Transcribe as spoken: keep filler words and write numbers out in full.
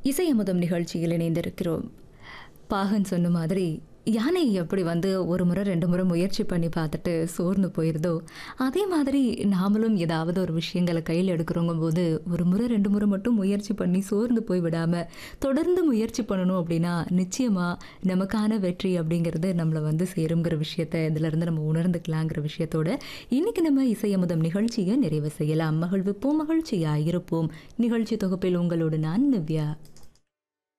இசை அமுதம் நிகழ்ச்சியில் இணைந்திருக்கிறோம். பாகன் சொன்ன மாதிரி யானை எப்படி வந்து ஒரு முறை ரெண்டு முறை முயற்சி பண்ணி பார்த்துட்டு சோர்ந்து போயிருதோ, அதே மாதிரி நாமளும் ஏதாவது ஒரு விஷயங்கள கையில எடுக்கிறோங்கும் போது, ஒரு முறை ரெண்டு முறை மட்டும் முயற்சி பண்ணி சோர்ந்து போய் விடாம, தொடர்ந்து முயற்சி பண்ணணும் அப்படின்னா, நிச்சயமா நமக்கான வெற்றி அப்படிங்கிறது நம்மள வந்து சேருங்கிற விஷயத்த இதிலிருந்து நம்ம உணர்ந்துக்கலாங்கிற விஷயத்தோட, இன்னைக்கு நம்ம இசை அமுதம் நிகழ்ச்சிய நிறைவு செய்யலாம். மகிழ்விப்போம், மகிழ்ச்சியா இருப்போம். நிகழ்ச்சி தொகுப்பில் உங்களோடு நான் நிவ்யா.